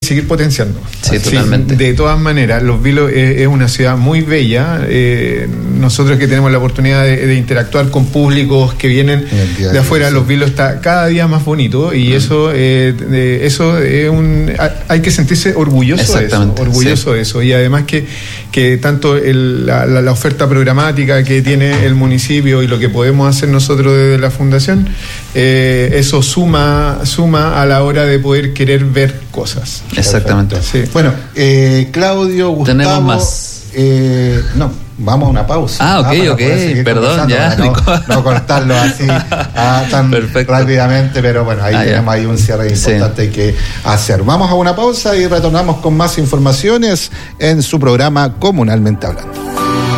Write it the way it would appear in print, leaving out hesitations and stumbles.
seguir potenciando. Sí, totalmente. De todas maneras, Los Vilos es una ciudad muy bella. Nosotros que tenemos la oportunidad de interactuar con públicos que vienen de afuera, Los Vilos está cada día más bonito y eso es hay que sentirse orgulloso de eso. Y además que tanto la oferta programática que tiene el municipio y lo que podemos hacer nosotros desde la fundación, eso suma a la hora de poder querer ver cosas. Exactamente. Sí. Bueno, Claudio, Gustavo, tenemos más. No, vamos a una pausa. Ok, perdón, ya. No cortarlo así tan perfecto. Rápidamente, pero bueno, ahí tenemos ahí un cierre importante que hacer. Vamos a una pausa y retornamos con más informaciones en su programa Comunalmente Hablando.